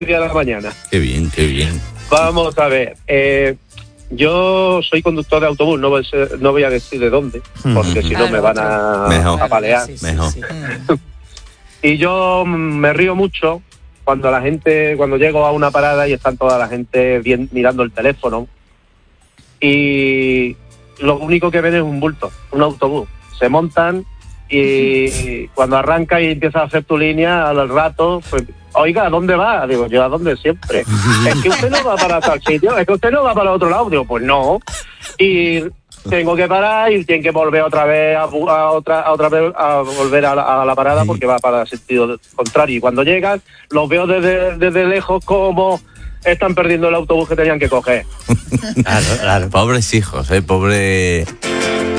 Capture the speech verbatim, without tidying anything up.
de la mañana. Qué bien, qué bien. Vamos a ver. Eh, yo soy conductor de autobús, no voy a, ser, no voy a decir de dónde, porque uh-huh. si no claro, me van a, mejor. a palear. Sí, sí, mejor. Sí, sí. Y yo me río mucho cuando la gente, cuando llego a una parada y están toda la gente bien, mirando el teléfono y lo único que ven es un bulto, un autobús. Se montan y cuando arranca y empiezas a hacer tu línea al rato, pues, oiga, ¿a dónde va? Digo, yo a dónde siempre. Es que usted no va para tal sitio, es que usted no va para otro lado. Digo, pues no. Y tengo que parar y tienen que volver otra vez a, a otra a otra vez a volver a la, a la parada porque va para el sentido contrario. Y cuando llegan, los veo desde, desde lejos como están perdiendo el autobús que tenían que coger. Claro, claro. Pobres hijos, eh, pobre...